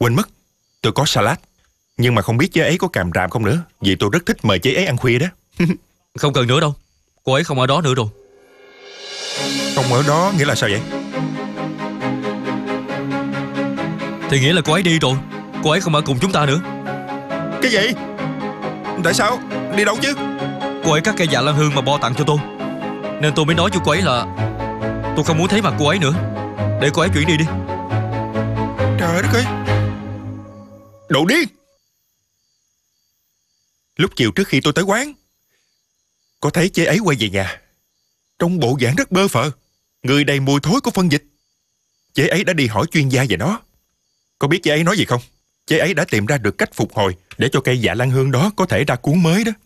quên mất. Tôi có salad. Nhưng mà không biết chế ấy có càm ràm không nữa, vì tôi rất thích mời chế ấy ăn khuya đó. Không cần nữa đâu, cô ấy không ở đó nữa rồi. Không ở đó nghĩa là sao vậy? Thì nghĩa là cô ấy đi rồi. Cô ấy không ở cùng chúng ta nữa. Cái gì? Tại sao? Đi đâu chứ? Cô ấy cắt cây dạ lan hương mà Bo tặng cho tôi, nên tôi mới nói cho cô ấy là tôi không muốn thấy mặt cô ấy nữa, để cô ấy chuyển đi đi. Trời đất ơi, đồ điên! Lúc chiều trước khi tôi tới quán, có thấy chế ấy quay về nhà, trong bộ dạng rất bơ phờ, người đầy mùi thối của phân dịch. Chế ấy đã đi hỏi chuyên gia về nó. Có biết chế ấy nói gì không? Chế ấy đã tìm ra được cách phục hồi để cho cây dạ lan hương đó có thể ra cuốn mới đó.